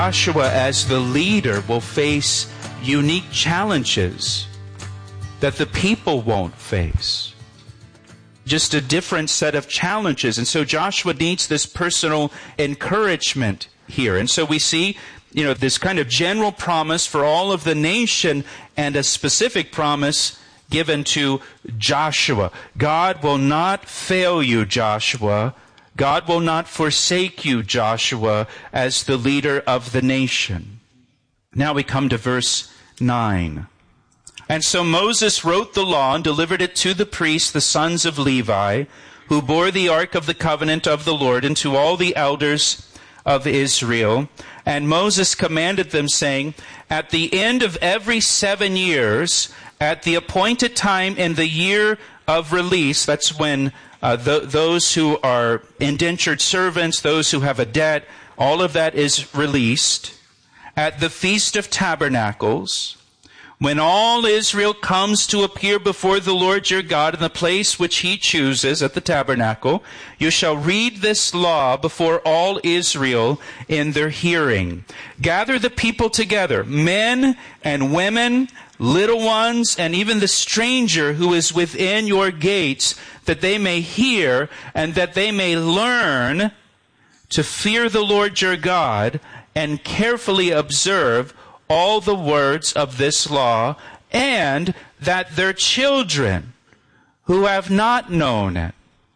Joshua, as the leader, will face unique challenges that the people won't face. Just a different set of challenges. And so Joshua needs this personal encouragement here. And so we see, this kind of general promise for all of the nation and a specific promise given to Joshua. God will not fail you, Joshua. God will not forsake you, Joshua, as the leader of the nation. Now we come to verse 9. And so Moses wrote the law and delivered it to the priests, the sons of Levi, who bore the ark of the covenant of the Lord, and to all the elders of Israel. And Moses commanded them, saying, at the end of every 7 years, at the appointed time in the year of release, that's when those who are indentured servants, those who have a debt, all of that is released. At the Feast of Tabernacles, when all Israel comes to appear before the Lord your God in the place which he chooses at the tabernacle, you shall read this law before all Israel in their hearing. Gather the people together, men and women, little ones, and even the stranger who is within your gates, that they may hear and that they may learn to fear the Lord your God and carefully observe all the words of this law, and that their children who have not known it,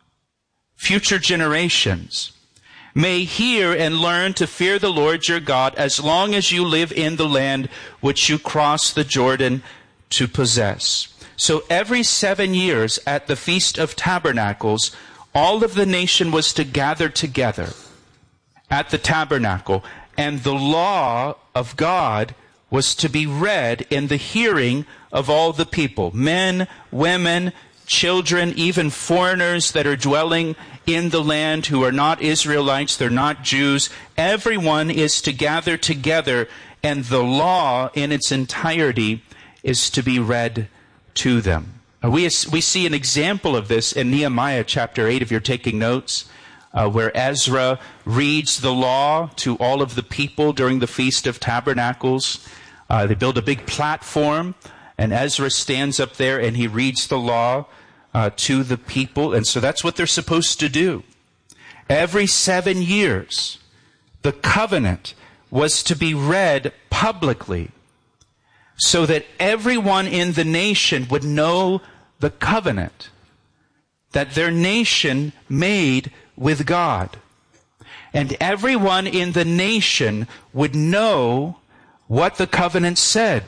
future generations, may hear and learn to fear the Lord your God as long as you live in the land which you cross the Jordan to possess. So every 7 years at the Feast of Tabernacles, all of the nation was to gather together at the tabernacle, and the law of God was to be read in the hearing of all the people, men, women, children, even foreigners that are dwelling in the land who are not Israelites, they're not Jews. Everyone is to gather together, and the law in its entirety is to be read to them. We see an example of this in Nehemiah chapter 8, if you're taking notes, where Ezra reads the law to all of the people during the Feast of Tabernacles. They build a big platform, and Ezra stands up there and he reads the law to the people. And so that's what they're supposed to do. Every 7 years, the covenant was to be read publicly so that everyone in the nation would know the covenant that their nation made with God. And everyone in the nation would know what the covenant said,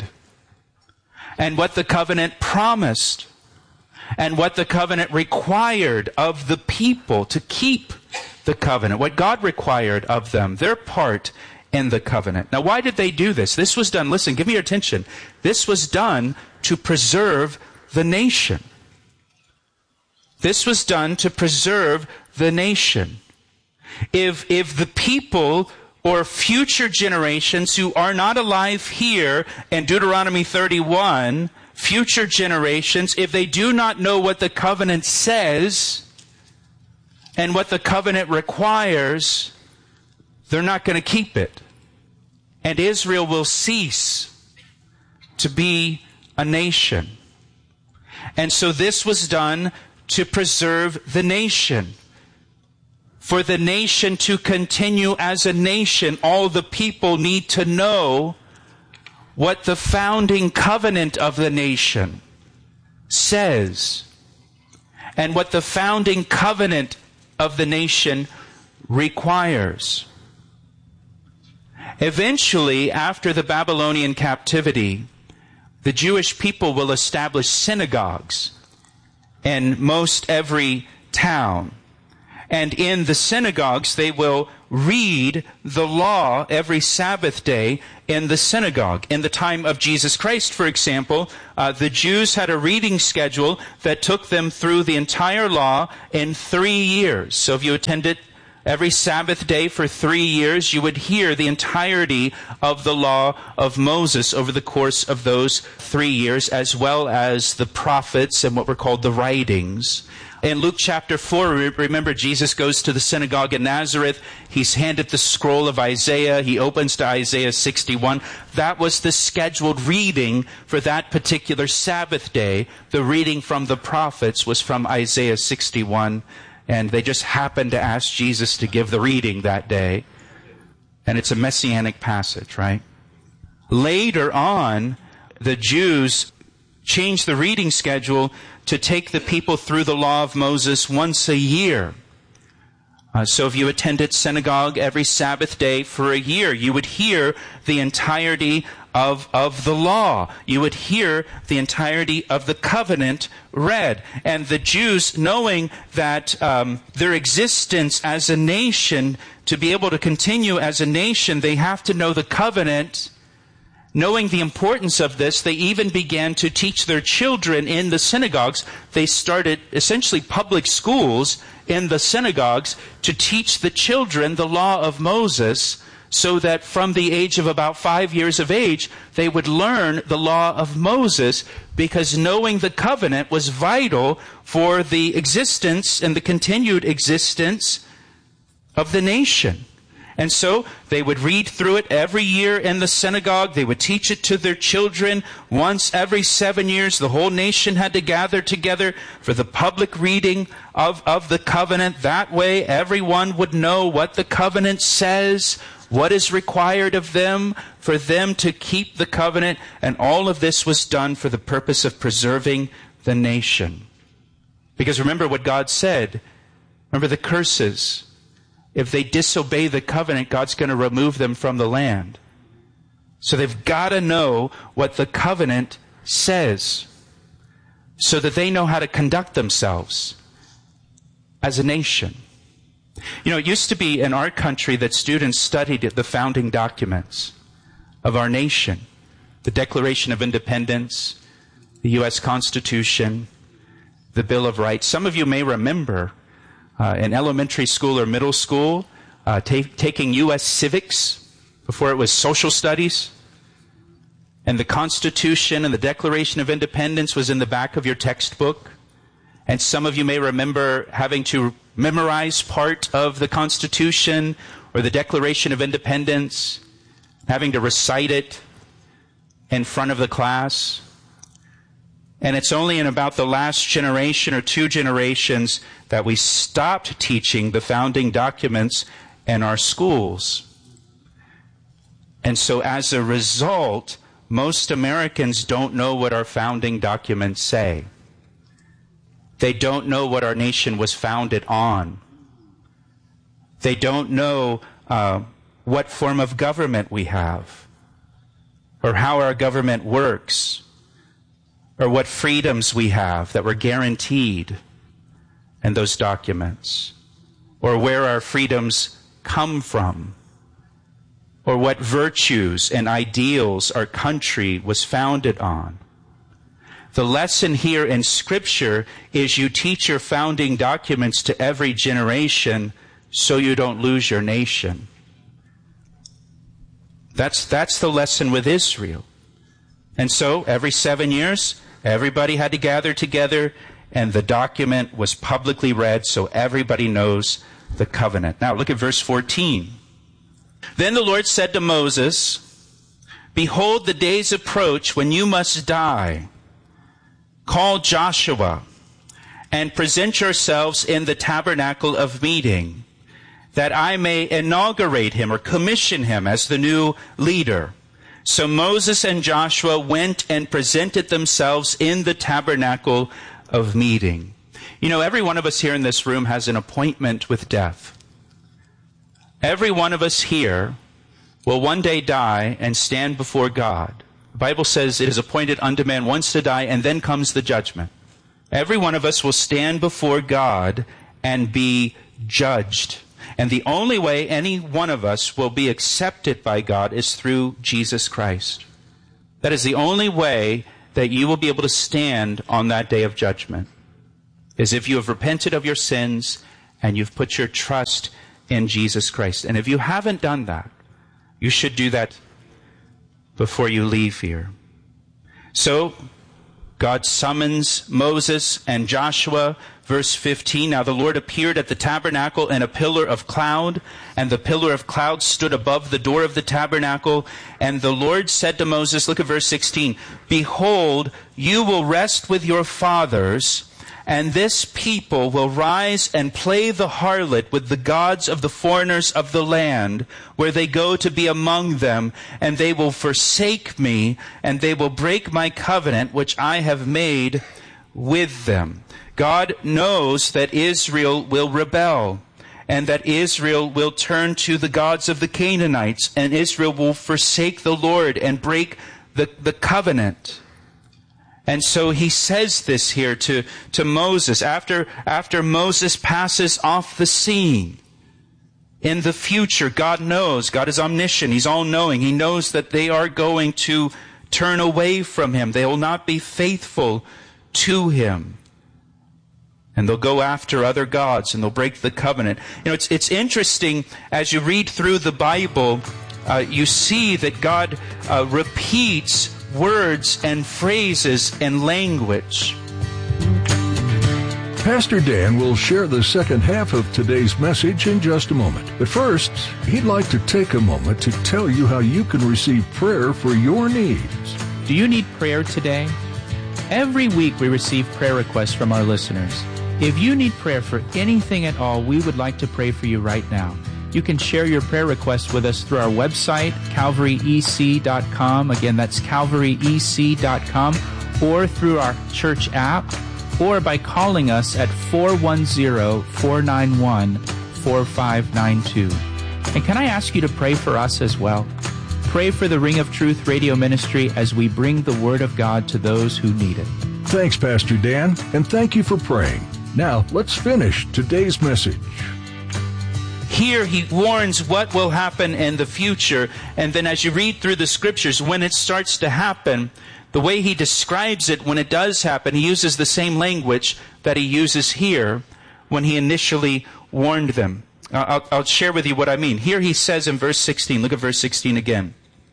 and what the covenant promised, and what the covenant required of the people to keep the covenant, what God required of them, their part in the covenant. Now, why did they do this? This was done, listen, give me your attention. This was done to preserve the nation. This was done to preserve the nation. If the people or future generations who are not alive here in Deuteronomy 31, future generations, if they do not know what the covenant says and what the covenant requires, they're not going to keep it. And Israel will cease to be a nation. And so this was done to preserve the nation. For the nation to continue as a nation, all the people need to know what the founding covenant of the nation says, and what the founding covenant of the nation requires. Eventually, after the Babylonian captivity, the Jewish people will establish synagogues in most every town. And in the synagogues, they will read the law every Sabbath day in the synagogue. In the time of Jesus Christ, for example, the Jews had a reading schedule that took them through the entire law in 3 years. So if you attended every Sabbath day for 3 years, you would hear the entirety of the law of Moses over the course of those 3 years, as well as the prophets and what were called the writings. In Luke chapter 4, remember Jesus goes to the synagogue in Nazareth. He's handed the scroll of Isaiah. He opens to Isaiah 61. That was the scheduled reading for that particular Sabbath day. The reading from the prophets was from Isaiah 61. And they just happened to ask Jesus to give the reading that day. And it's a messianic passage, right? Later on, the Jews changed the reading schedule to take the people through the law of Moses once a year. So if you attended synagogue every Sabbath day for a year, you would hear the entirety of the law. You would hear the entirety of the covenant read. And the Jews, knowing that their existence as a nation, to be able to continue as a nation, they have to know the covenant. Knowing the importance of this, they even began to teach their children in the synagogues. They started essentially public schools in the synagogues to teach the children the law of Moses, so that from the age of about 5 years of age, they would learn the law of Moses, because knowing the covenant was vital for the existence and the continued existence of the nation. And so they would read through it every year in the synagogue. They would teach it to their children. Once every 7 years, the whole nation had to gather together for the public reading of the covenant. That way, everyone would know what the covenant says, what is required of them, for them to keep the covenant. And all of this was done for the purpose of preserving the nation. Because remember what God said. Remember the curses. If they disobey the covenant, God's going to remove them from the land. So they've got to know what the covenant says, so that they know how to conduct themselves as a nation. You know, it used to be in our country that students studied the founding documents of our nation. The Declaration of Independence, the U.S. Constitution, the Bill of Rights. Some of you may remember in elementary school or middle school, taking U.S. civics before it was social studies. And the Constitution and the Declaration of Independence was in the back of your textbook. And some of you may remember having to memorize part of the Constitution or the Declaration of Independence, having to recite it in front of the class. And it's only in about the last generation or 2 generations that we stopped teaching the founding documents in our schools. And so as a result, most Americans don't know what our founding documents say. They don't know what our nation was founded on. They don't know what form of government we have, or how our government works, or what freedoms we have that were guaranteed in those documents, or where our freedoms come from, or what virtues and ideals our country was founded on. The lesson here in Scripture is you teach your founding documents to every generation so you don't lose your nation. That's the lesson with Israel. And so every 7 years, everybody had to gather together, and the document was publicly read so everybody knows the covenant. Now look at verse 14. Then the Lord said to Moses, "Behold, the days approach when you must die. Call Joshua and present yourselves in the tabernacle of meeting, that I may inaugurate him or commission him as the new leader." So Moses and Joshua went and presented themselves in the tabernacle of meeting. You know, every one of us here in this room has an appointment with death. Every one of us here will one day die and stand before God. The Bible says it is appointed unto man once to die, and then comes the judgment. Every one of us will stand before God and be judged. And the only way any one of us will be accepted by God is through Jesus Christ. That is the only way that you will be able to stand on that day of judgment, is if you have repented of your sins and you've put your trust in Jesus Christ. And if you haven't done that, you should do that before you leave here. So, God summons Moses and Joshua. Verse 15, now the Lord appeared at the tabernacle in a pillar of cloud, and the pillar of cloud stood above the door of the tabernacle. And the Lord said to Moses, look at verse 16, behold, you will rest with your fathers, and this people will rise and play the harlot with the gods of the foreigners of the land, where they go to be among them, and they will forsake me, and they will break my covenant which I have made with them. God knows that Israel will rebel, and that Israel will turn to the gods of the Canaanites, and Israel will forsake the Lord and break the covenant. And so he says this here to Moses after Moses passes off the scene. In the future, God knows. God is omniscient. He's all-knowing. He knows that they are going to turn away from him. They will not be faithful to him. And they'll go after other gods, and they'll break the covenant. You know, it's interesting, as you read through the Bible, you see that God repeats words and phrases and language. Pastor Dan will share the second half of today's message in just a moment. But first, he'd like to take a moment to tell you how you can receive prayer for your needs. Do you need prayer today? Every week we receive prayer requests from our listeners. If you need prayer for anything at all, we would like to pray for you right now. You can share your prayer requests with us through our website, calvaryec.com. Again, that's calvaryec.com, or through our church app, or by calling us at 410-491-4592. And can I ask you to pray for us as well? Pray for the Ring of Truth radio ministry as we bring the Word of God to those who need it. Thanks, Pastor Dan, and thank you for praying. Now, let's finish today's message. Here he warns what will happen in the future, and then as you read through the scriptures, when it starts to happen, the way he describes it when it does happen, he uses the same language that he uses here when he initially warned them. I'll share with you what I mean. Here he says in verse 16, look at verse 16 again.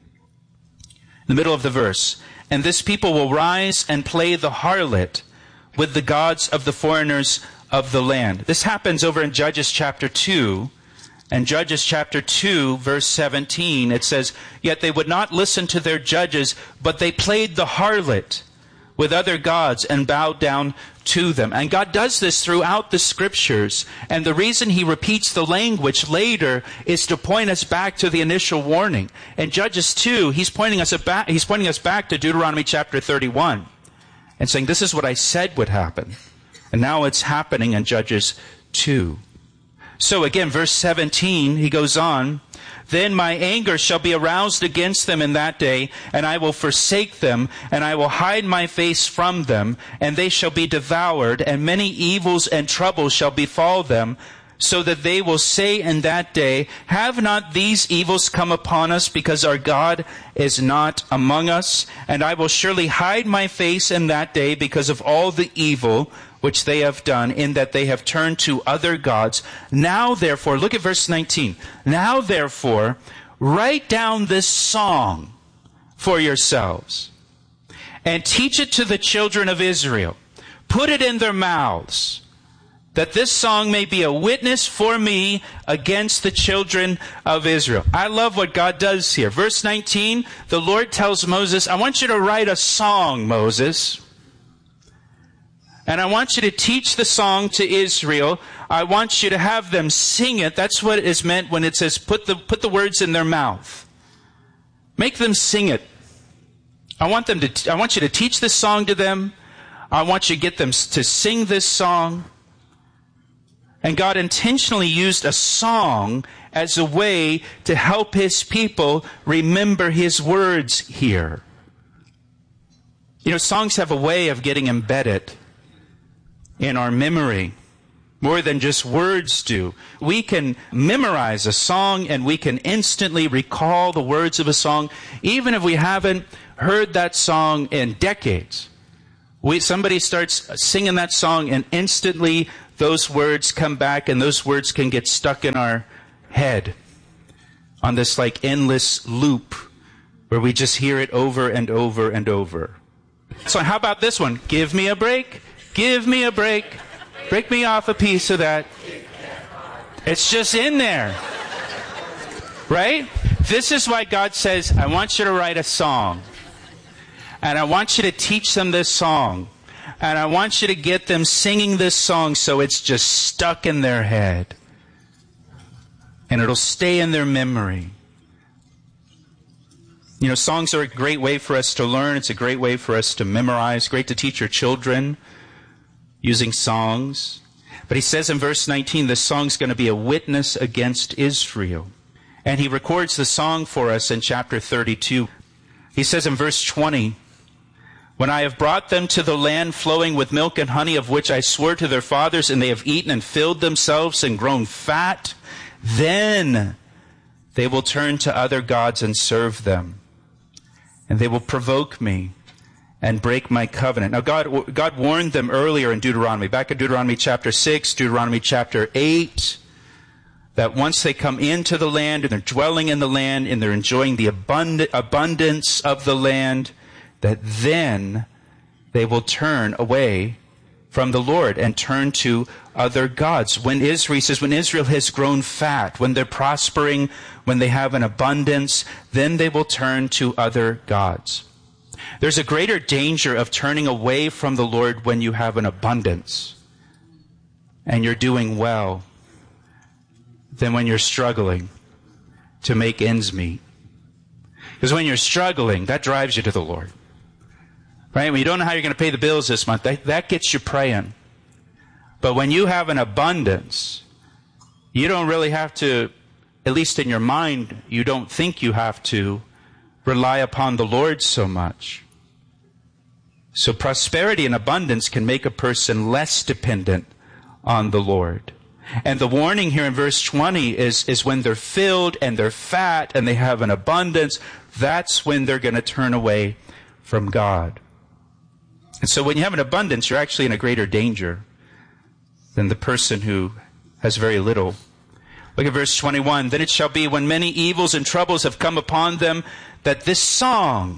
In the middle of the verse, and this people will rise and play the harlot with the gods of the foreigners of the land. This happens over in Judges chapter 2. And Judges chapter 2, verse 17, it says, yet they would not listen to their judges, but they played the harlot with other gods and bowed down to them. And God does this throughout the scriptures. And the reason he repeats the language later is to point us back to the initial warning. In Judges 2, he's pointing us back to Deuteronomy chapter 31 and saying, this is what I said would happen. And now it's happening in Judges 2. So again, verse 17, he goes on, then my anger shall be aroused against them in that day, and I will forsake them, and I will hide my face from them, and they shall be devoured, and many evils and troubles shall befall them, so that they will say in that day, have not these evils come upon us, because our God is not among us? And I will surely hide my face in that day because of all the evil which they have done, in that they have turned to other gods. Now therefore, look at verse 19. Now therefore, write down this song for yourselves, and teach it to the children of Israel. Put it in their mouths, that this song may be a witness for me against the children of Israel. I love what God does here. Verse 19, the Lord tells Moses, I want you to write a song, Moses. And I want you to teach the song to Israel. I want you to have them sing it. That's what is meant when it says put the words in their mouth. Make them sing it. I want you to teach this song to them. I want you to get them to sing this song. And God intentionally used a song as a way to help his people remember his words here. You know, songs have a way of getting embedded in our memory more than just words do. We can memorize a song and we can instantly recall the words of a song, even if we haven't heard that song in decades. Somebody starts singing that song and instantly those words come back, and those words can get stuck in our head on this like endless loop where we just hear it over and over and over. So how about this one? Give me a break. Give me a break. Break me off a piece of that. It's just in there. Right? This is why God says, I want you to write a song. And I want you to teach them this song. And I want you to get them singing this song so it's just stuck in their head. And it'll stay in their memory. You know, songs are a great way for us to learn. It's a great way for us to memorize. Great to teach your children using songs. But he says in verse 19, this song's going to be a witness against Israel. And he records the song for us in chapter 32. He says in verse 20, when I have brought them to the land flowing with milk and honey, of which I swore to their fathers, and they have eaten and filled themselves and grown fat, then they will turn to other gods and serve them. And they will provoke me and break my covenant. Now God warned them earlier in Deuteronomy, back in Deuteronomy chapter 6, Deuteronomy chapter 8, that once they come into the land and they're dwelling in the land and they're enjoying the abundance of the land, that then they will turn away from the Lord and turn to other gods. When Israel has grown fat, when they're prospering, when they have an abundance, then they will turn to other gods. There's a greater danger of turning away from the Lord when you have an abundance and you're doing well than when you're struggling to make ends meet. Because when you're struggling, that drives you to the Lord. Right? When you don't know how you're going to pay the bills this month, that gets you praying. But when you have an abundance, you don't really have to, at least in your mind, you don't think you have to rely upon the Lord so much. So prosperity and abundance can make a person less dependent on the Lord. And the warning here in verse 20 is when they're filled and they're fat and they have an abundance, that's when they're going to turn away from God. And so when you have an abundance, you're actually in a greater danger than the person who has very little. Look at verse 21. Then it shall be when many evils and troubles have come upon them that this song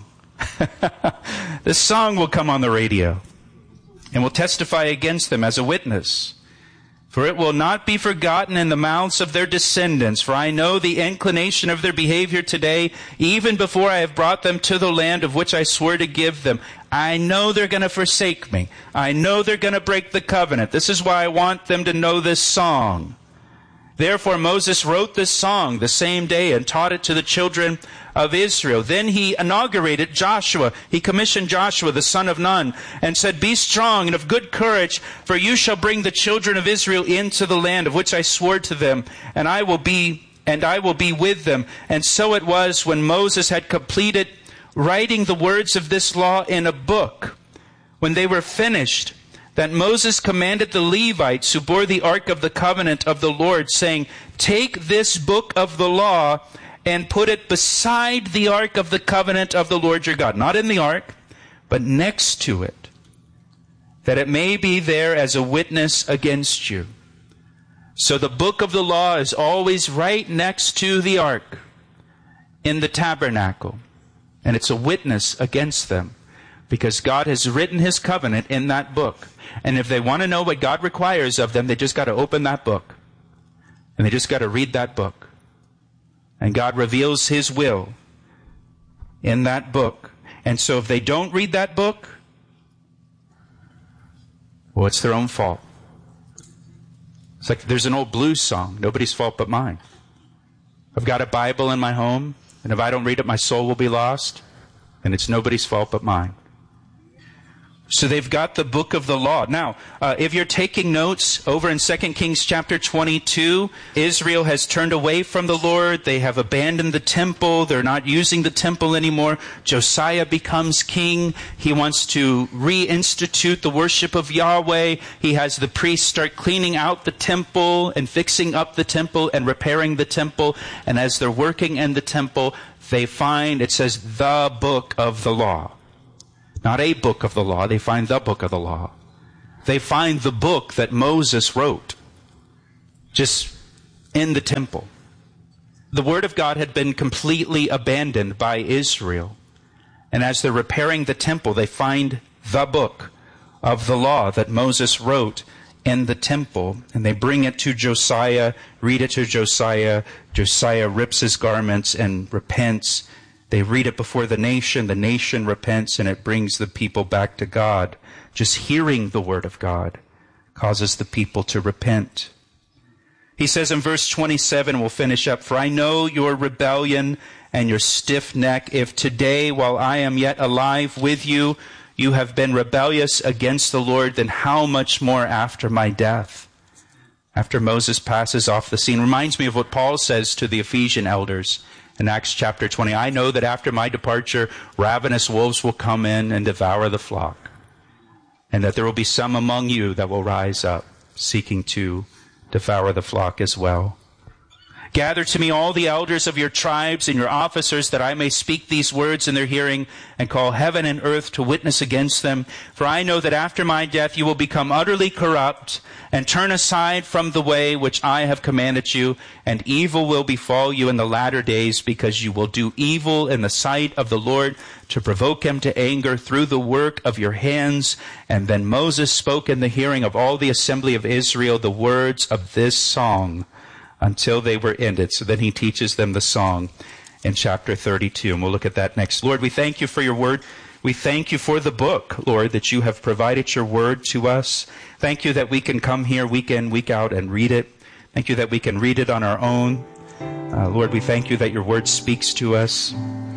will come on the radio and will testify against them as a witness. For it will not be forgotten in the mouths of their descendants. For I know the inclination of their behavior today, even before I have brought them to the land of which I swore to give them. I know they're going to forsake me. I know they're going to break the covenant. This is why I want them to know this song. Therefore Moses wrote this song the same day and taught it to the children of Israel. Then he inaugurated Joshua. He commissioned Joshua, the son of Nun, and said, be strong and of good courage, for you shall bring the children of Israel into the land of which I swore to them, and I will be with them. And so it was when Moses had completed writing the words of this law in a book, when they were finished, that Moses commanded the Levites who bore the ark of the covenant of the Lord, saying, take this book of the law and put it beside the ark of the covenant of the Lord your God. Not in the ark, but next to it, that it may be there as a witness against you. So the book of the law is always right next to the ark in the tabernacle. And it's a witness against them, because God has written his covenant in that book. And if they want to know what God requires of them, they just got to open that book. And they just got to read that book. And God reveals his will in that book. And so if they don't read that book, well, it's their own fault. It's like there's an old blues song, nobody's fault but mine. I've got a Bible in my home, and if I don't read it, my soul will be lost. And it's nobody's fault but mine. So they've got the book of the law. Now, if you're taking notes, over in 2 Kings chapter 22, Israel has turned away from the Lord. They have abandoned the temple. They're not using the temple anymore. Josiah becomes king. He wants to reinstitute the worship of Yahweh. He has the priests start cleaning out the temple and fixing up the temple and repairing the temple. And as they're working in the temple, they find, it says, the book of the law. Not a book of the law. They find the book of the law. They find the book that Moses wrote just in the temple. The word of God had been completely abandoned by Israel. And as they're repairing the temple, they find the book of the law that Moses wrote in the temple. And they bring it to Josiah, read it to Josiah. Josiah rips his garments and repents. They read it before the nation repents, and it brings the people back to God. Just hearing the word of God causes the people to repent. He says in verse 27, we'll finish up, "For I know your rebellion and your stiff neck. If today, while I am yet alive with you, you have been rebellious against the Lord, then how much more after my death?" After Moses passes off the scene, reminds me of what Paul says to the Ephesian elders in Acts chapter 20. "I know that after my departure, ravenous wolves will come in and devour the flock, and that there will be some among you that will rise up, seeking to devour the flock as well. Gather to me all the elders of your tribes and your officers, that I may speak these words in their hearing and call heaven and earth to witness against them. For I know that after my death you will become utterly corrupt and turn aside from the way which I have commanded you, and evil will befall you in the latter days, because you will do evil in the sight of the Lord, to provoke him to anger through the work of your hands." And then Moses spoke in the hearing of all the assembly of Israel the words of this song until they were ended. So then he teaches them the song in chapter 32. And we'll look at that next. Lord, we thank you for your word. We thank you for the book, Lord, that you have provided your word to us. Thank you that we can come here week in, week out and read it. Thank you that we can read it on our own. Lord, we thank you that your word speaks to us.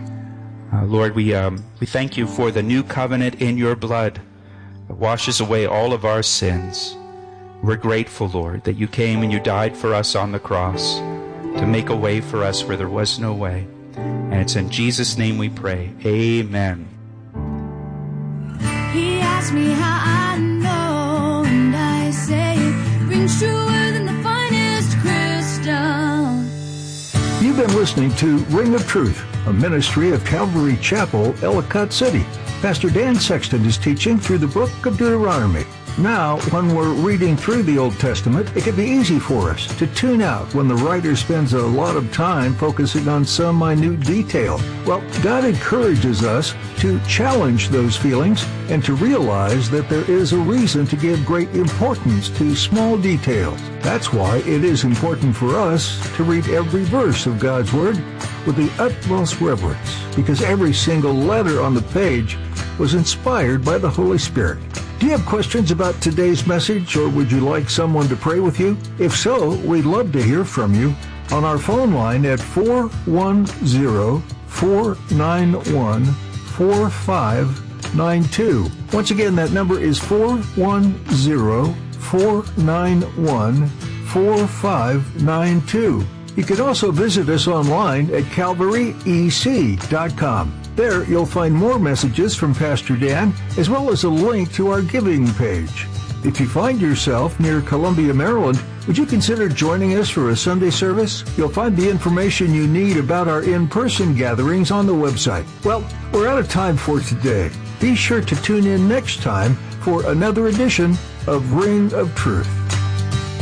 Lord, we thank you for the new covenant in your blood that washes away all of our sins. We're grateful, Lord, that you came and you died for us on the cross to make a way for us where there was no way. And it's in Jesus' name we pray. Amen. He asked me how I know, and I say it rings truer than the finest crystal. You've been listening to Ring of Truth, a ministry of Calvary Chapel, Ellicott City. Pastor Dan Sexton is teaching through the book of Deuteronomy. Now, when we're reading through the Old Testament, it can be easy for us to tune out when the writer spends a lot of time focusing on some minute detail. Well, God encourages us to challenge those feelings and to realize that there is a reason to give great importance to small details. That's why it is important for us to read every verse of God's Word with the utmost reverence, because every single letter on the page was inspired by the Holy Spirit. Do you have questions about today's message, or would you like someone to pray with you? If so, we'd love to hear from you on our phone line at 410-491-4592. Once again, that number is 410-491-4592. You can also visit us online at calvaryec.com. There, you'll find more messages from Pastor Dan, as well as a link to our giving page. If you find yourself near Columbia, Maryland, would you consider joining us for a Sunday service? You'll find the information you need about our in-person gatherings on the website. Well, we're out of time for today. Be sure to tune in next time for another edition of Ring of Truth.